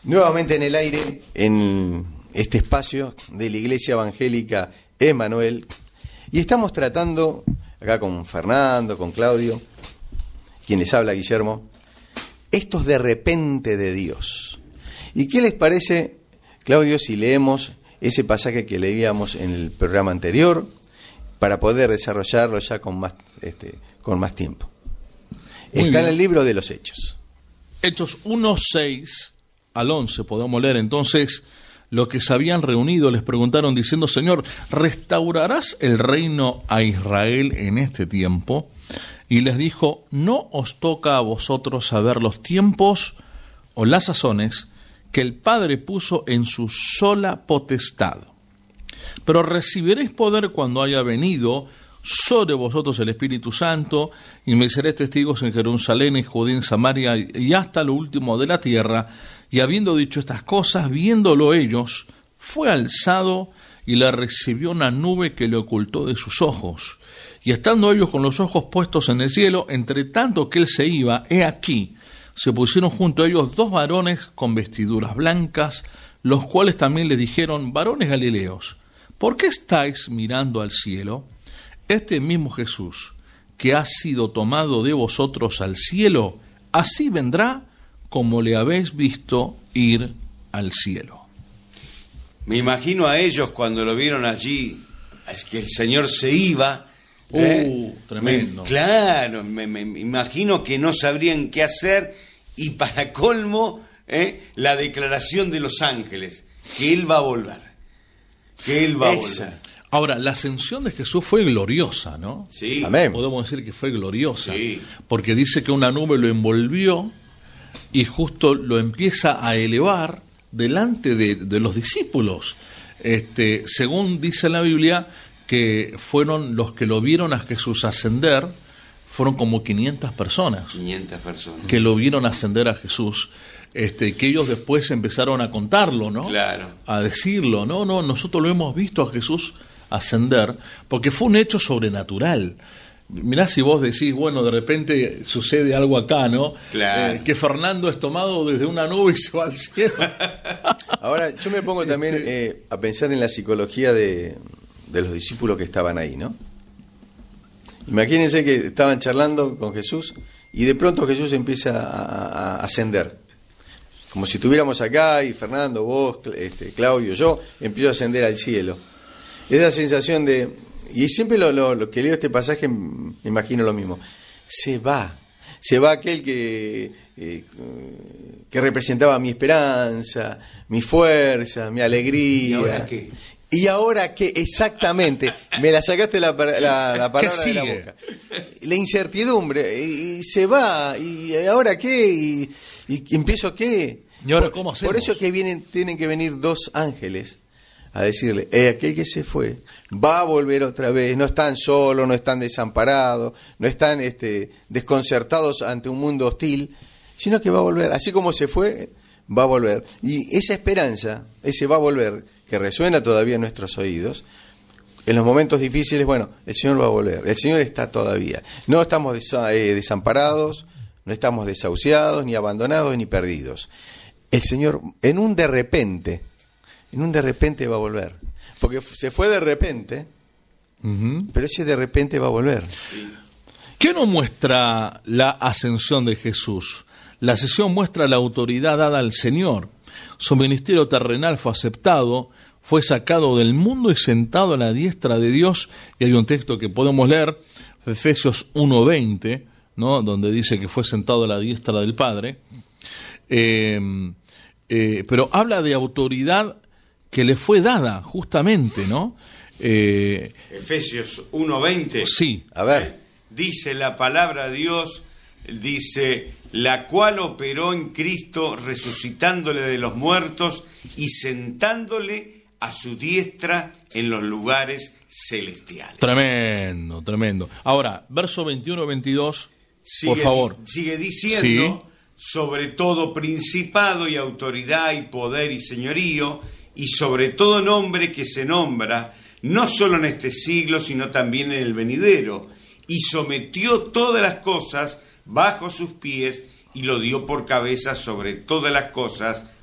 Nuevamente en el aire, en este espacio de la Iglesia Evangélica Emanuel, y estamos tratando, acá con Fernando, con Claudio, quien les habla, Guillermo, estos de repente de Dios. ¿Y qué les parece, Claudio, si leemos ese pasaje que leíamos en el programa anterior, para poder desarrollarlo ya con más tiempo? Está en el libro de los Hechos. Hechos 1:6 al 11, podemos leer entonces: los que se habían reunido les preguntaron diciendo: Señor, ¿restaurarás el reino a Israel en este tiempo? Y les dijo: no os toca a vosotros saber los tiempos o las sazones que el Padre puso en su sola potestad, pero recibiréis poder cuando haya venido sobre vosotros el Espíritu Santo, y me seréis testigos en Jerusalén, en Judea, en Samaria y hasta lo último de la tierra. Y habiendo dicho estas cosas, viéndolo ellos, fue alzado y le recibió una nube que le ocultó de sus ojos. Y estando ellos con los ojos puestos en el cielo, entre tanto que él se iba, he aquí, se pusieron junto a ellos dos varones con vestiduras blancas, los cuales también le dijeron: varones galileos, ¿por qué estáis mirando al cielo? Este mismo Jesús, que ha sido tomado de vosotros al cielo, así vendrá como le habéis visto ir al cielo. Me imagino a ellos cuando lo vieron allí, es que el Señor se iba. Tremendo. Claro, me imagino que no sabrían qué hacer, y para colmo, la declaración de los ángeles, que Él va a volver. Que Él va a volver. Ahora, la ascensión de Jesús fue gloriosa, ¿no? Sí. Amén. Podemos decir que fue gloriosa, sí, porque dice que una nube lo envolvió y justo lo empieza a elevar delante de los discípulos. Según dice la Biblia, que fueron los que lo vieron a Jesús ascender, fueron como 500 personas. 500 personas. Que lo vieron ascender a Jesús. Que ellos después empezaron a contarlo, ¿no? Claro. A decirlo, no, nosotros lo hemos visto a Jesús ascender, porque fue un hecho sobrenatural. Mirá, si vos decís, bueno, de repente sucede algo acá, ¿no? Claro. Que Fernando es tomado desde una nube y se va al cielo. Ahora, yo me pongo también a pensar en la psicología de los discípulos que estaban ahí, ¿no? Imagínense que estaban charlando con Jesús y de pronto Jesús empieza a ascender. Como si estuviéramos acá y Fernando, vos, Claudio, yo, empiezo a ascender al cielo. Esa sensación de... Y siempre lo que leo este pasaje me imagino lo mismo. Se va aquel que representaba mi esperanza, mi fuerza, mi alegría. ¿Y ahora qué? ¿Y ahora qué? Exactamente. Me la sacaste la palabra de la boca. La incertidumbre. Y se va. ¿Y ahora qué? ¿Y empiezo qué? ¿Y ahora cómo hacemos? Por eso es que tienen que venir dos ángeles a decirle: aquel que se fue va a volver otra vez. No están solos, no están desamparados, no están desconcertados ante un mundo hostil, sino que va a volver. Así como se fue, va a volver. Y esa esperanza, ese va a volver, que resuena todavía en nuestros oídos, en los momentos difíciles, bueno, el Señor va a volver. El Señor está todavía. No estamos desamparados, no estamos desahuciados, ni abandonados, ni perdidos. El Señor, en un de repente va a volver. Porque se fue de repente, pero ese de repente va a volver. Sí. ¿Qué nos muestra la ascensión de Jesús? La ascensión muestra la autoridad dada al Señor. Su ministerio terrenal fue aceptado, fue sacado del mundo y sentado a la diestra de Dios. Y hay un texto que podemos leer, Efesios 1:20, ¿no? Donde dice que fue sentado a la diestra del Padre. Pero habla de autoridad que le fue dada, justamente, ¿no? Efesios 1:20. Sí. A ver. Dice la palabra de Dios, dice: la cual operó en Cristo, resucitándole de los muertos y sentándole a su diestra en los lugares celestiales. Tremendo, tremendo. Ahora, verso 21-22, por favor. Sigue diciendo: sobre todo principado y autoridad y poder y señorío, y sobre todo nombre que se nombra, no solo en este siglo, sino también en el venidero, y sometió todas las cosas bajo sus pies, y lo dio por cabeza sobre todas las cosas